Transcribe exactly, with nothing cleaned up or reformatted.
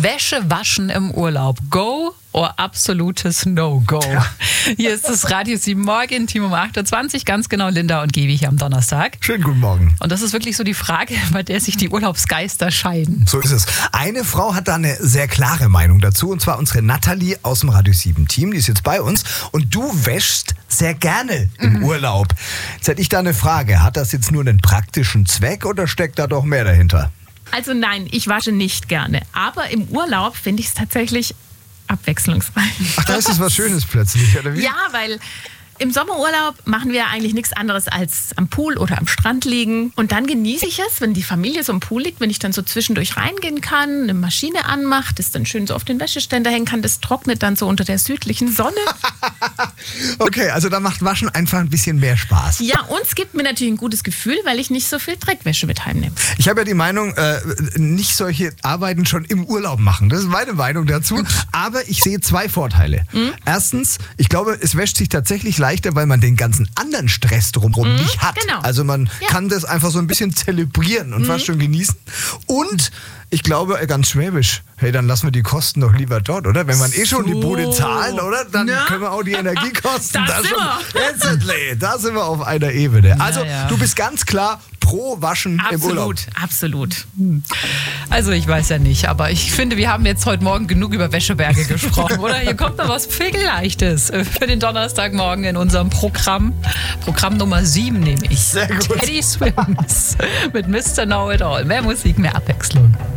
Wäsche waschen im Urlaub. Go oder absolutes No-Go? Ja. Hier ist das Radio sieben Morgen, Team um acht Uhr zwanzig, ganz genau Linda und Gevi hier am Donnerstag. Schönen guten Morgen. Und das ist wirklich so die Frage, bei der sich die Urlaubsgeister scheiden. So ist es. Eine Frau hat da eine sehr klare Meinung dazu, und zwar unsere Nathalie aus dem Radio sieben Team, die ist jetzt bei uns, und du wäschst sehr gerne im mhm. Urlaub. Jetzt hätte ich da eine Frage, hat das jetzt nur einen praktischen Zweck oder steckt da doch mehr dahinter? Also nein, ich wasche nicht gerne, aber im Urlaub finde ich es tatsächlich abwechslungsreich. Ach, da ist es was Schönes plötzlich, oder wie? Ja, weil im Sommerurlaub machen wir eigentlich nichts anderes als am Pool oder am Strand liegen. Und dann genieße ich es, wenn die Familie so am Pool liegt, wenn ich dann so zwischendurch reingehen kann, eine Maschine anmacht, das dann schön so auf den Wäscheständer hängen kann, das trocknet dann so unter der südlichen Sonne. Okay, also da macht Waschen einfach ein bisschen mehr Spaß. Ja, und es gibt mir natürlich ein gutes Gefühl, weil ich nicht so viel Dreckwäsche mit heimnehme. Ich habe ja die Meinung, äh, nicht solche Arbeiten schon im Urlaub machen. Das ist meine Meinung dazu. Aber ich sehe zwei Vorteile. Mhm. Erstens, ich glaube, es wäscht sich tatsächlich leichter, weil man den ganzen anderen Stress drumherum mhm, nicht hat. Genau. Also man ja. kann das einfach so ein bisschen zelebrieren und mhm. fast schon genießen. Und ich glaube, ganz schwäbisch, hey, dann lassen wir die Kosten doch lieber dort, oder? Wenn man eh schon so. die Bude zahlen, oder? Dann ja. können wir auch die Energiekosten. da, sind wir. da sind wir auf einer Ebene. Also ja, ja. du bist ganz klar pro Waschen absolut, im Urlaub. Absolut, Also ich weiß ja nicht, aber ich finde, wir haben jetzt heute Morgen genug über Wäscheberge gesprochen, oder? Hier kommt noch was Pflegeleichtes für den Donnerstagmorgen in unserem Programm. Programm Nummer sieben nehme ich. Sehr gut. Teddy Swims mit Mister Know It All. Mehr Musik, mehr Abwechslung.